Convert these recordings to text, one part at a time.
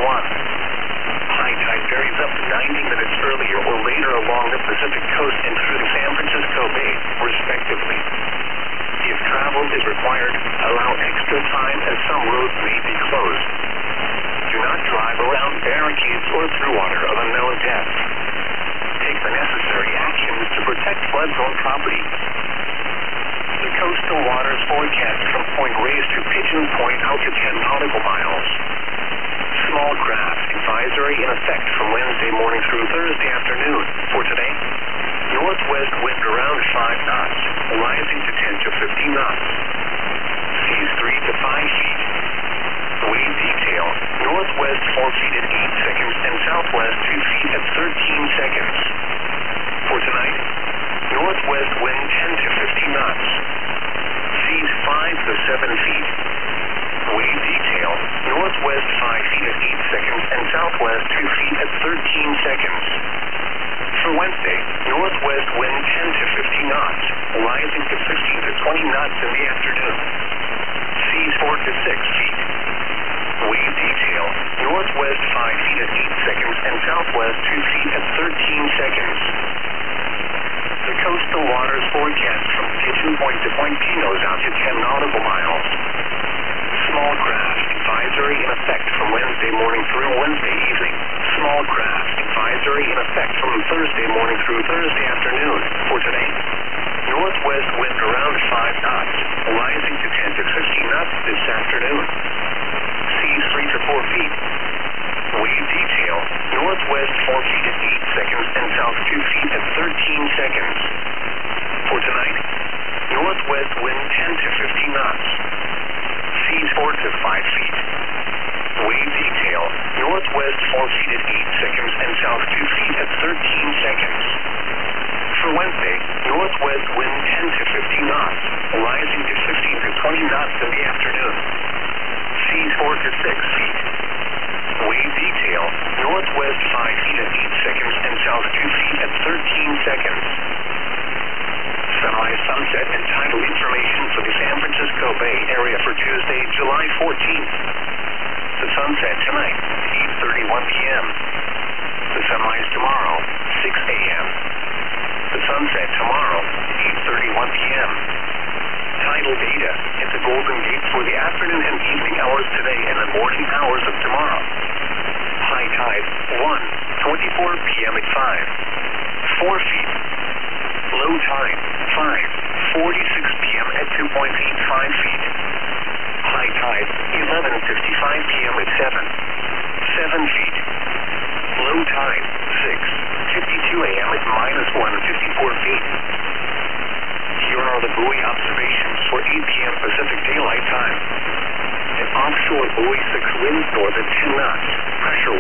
1. High tide varies up to 90 minutes earlier or later along the Pacific coast and through the San Francisco Bay, respectively. If travel is required, allow extra time as some roads may be closed. Do not drive around barricades or through water of unknown depth. Take the necessary actions to protect flood-zone property. The coastal waters forecast from Point Reyes to Pigeon Point out to 10 nautical miles. Small craft advisory in effect from Wednesday morning through Thursday afternoon. For today, northwest wind around 5 knots, rising to 10 to 15 knots. Seas 3 to 5 feet. Wave detail, northwest 4 feet at 8 seconds and southwest 2 feet at 13 seconds. For tonight, northwest wind 10 to 15 knots. Seas 5 to 7 feet. Wave detail, northwest 5 feet at 8 seconds and southwest 2 feet at 13 seconds. For Wednesday, northwest wind 10 to 15 knots, rising to 15 to 20 knots in the afternoon. Seas 4 to 6 feet. Wave detail, northwest 5 feet at 8 seconds and southwest 2 feet at 13 seconds. The coastal waters forecast from Pigeon Point to Point Pinos out to 10 nautical miles. Small craft advisory in effect from Wednesday morning through Wednesday evening. Small craft advisory in effect from Thursday morning through Thursday afternoon. For today, northwest wind around 5 knots, rising to 10 to 15 knots this afternoon. Seas 3 to 4 feet. Wave detail, northwest 4 feet at 8 seconds and south 2 feet at 13 seconds. For tonight, northwest wind 10 to 15 knots. Seas 4 to 5 feet. Wave detail, northwest 4 feet at 8 seconds and south 2 feet at 13 seconds. For Wednesday, northwest wind 10 to 15 knots, rising to 15 to 20 knots in the afternoon. Seas 4 to 6 feet. Wave detail, northwest 5 feet at 8 seconds and south 2 feet at 13 seconds. Sunrise, sunset, and tidal information for the San Francisco Bay Area for Tuesday, July 14th. The sunset tonight, 8:31 p.m. The sunrise tomorrow, 6 a.m. The sunset tomorrow, 8:31 p.m. Tidal data at the Golden Gate for the afternoon and evening hours today and the morning hours of tomorrow. High tide, 1:24 p.m. at 5, 4 feet. Low tide, 5:46 p.m. at 2.85 feet. High tide, 11:55 p.m. at 7 feet. Low tide, 6:52 a.m. at -154 feet. Here are the buoy observations for 8 p.m. Pacific Daylight Time. An offshore buoy 6 winds north at 10 knots, pressure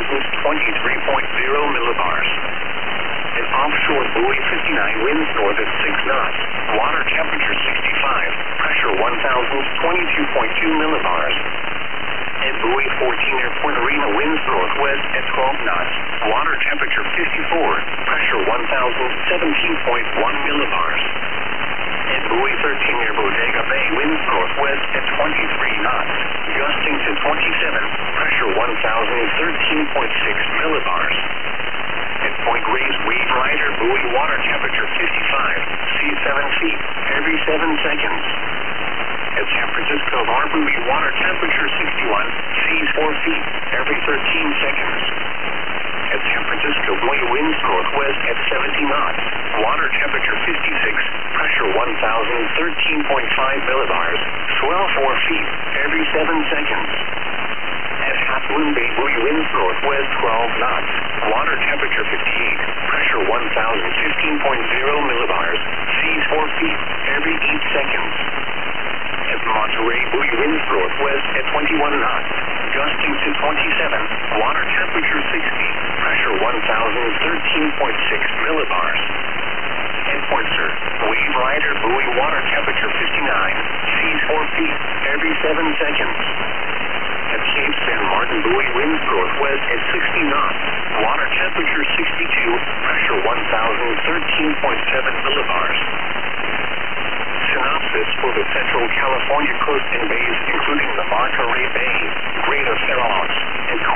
1,023.0 millibars. An offshore buoy 59 winds north at 6 knots, water temperature 65, pressure 1,022.2 millibars. And buoy 14 near Point Arena winds northwest at 12 knots, water temperature 54, pressure 1,017.1 millibars. And buoy 13 near Bodega Bay winds northwest at 23 knots, gusting to 27, pressure 1,013.6 millibars. At Point Reyes Wave Rider buoy water temperature 55, sea 7 feet, every 7 seconds. At San Francisco Harbor buoy water temperature 61, seas 4 feet, every 13 seconds. At San Francisco buoy winds northwest at 70 knots, water temperature 56, pressure 1,013.5 millibars, swell 4 feet, every 7 seconds. At Half Moon Bay buoy winds northwest 12 knots, water temperature 58, pressure 1,015.0 millibars, seas 4 feet, every 8 seconds. At Monterey buoy winds northwest at 21 knots, gusting to 27, water temperature 60, pressure 1,013.6 millibars. At Point Sur, Wave Rider buoy water temperature 59, seas 4 feet, every 7 seconds. At Cape San Martin buoy winds northwest at 60 knots, water temperature 62, pressure 1,013.7 millibars. Synopsis for the Central California coast and bays, including the Monterey Bay, Greater Fairmont, and